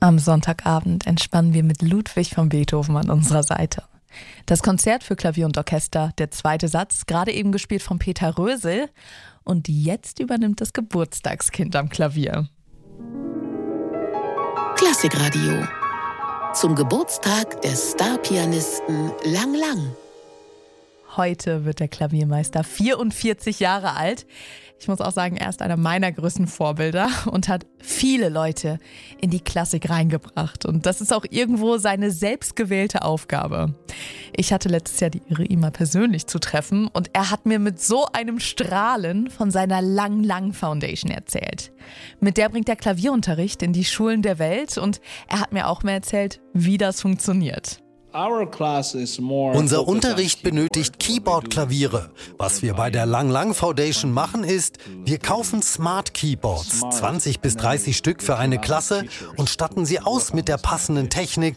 Am Sonntagabend entspannen wir mit Ludwig van Beethoven an unserer Seite. Das Konzert für Klavier und Orchester, der zweite Satz, gerade eben gespielt von Peter Rösel. Und jetzt übernimmt das Geburtstagskind am Klavier. Klassikradio. Zum Geburtstag des Starpianisten Lang Lang. Heute wird der Klaviermeister 44 Jahre alt. Ich muss auch sagen, er ist einer meiner größten Vorbilder und hat viele Leute in die Klassik reingebracht. Und das ist auch irgendwo seine selbstgewählte Aufgabe. Ich hatte letztes Jahr die Ehre, ihn mal persönlich zu treffen und er hat mir mit so einem Strahlen von seiner Lang Lang Foundation erzählt. Mit der bringt er Klavierunterricht in die Schulen der Welt und er hat mir auch mal erzählt, wie das funktioniert. Unser Unterricht benötigt Keyboard-Klaviere. Was wir bei der Lang Lang Foundation machen ist, wir kaufen Smart Keyboards, 20 bis 30 Stück für eine Klasse und statten sie aus mit der passenden Technik,